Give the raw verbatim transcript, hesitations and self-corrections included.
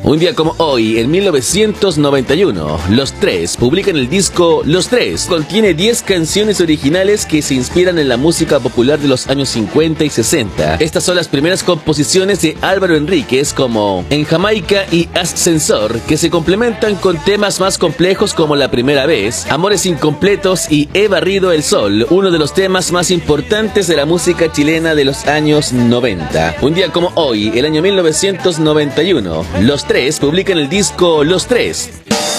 Un día como hoy, en mil novecientos noventa y uno, Los Tres publican el disco Los Tres. Contiene diez canciones originales que se inspiran en la música popular de los años cincuenta y sesenta. Estas son las primeras composiciones de Álvaro Enríquez, como En Jamaica y Ascensor, que se complementan con temas más complejos como La Primera Vez, Amores Incompletos y He Barrido el Sol, uno de los temas más importantes de la música chilena de los años noventa. Un día como hoy, el año mil novecientos noventa y uno, Los Tres publican el disco Los Tres.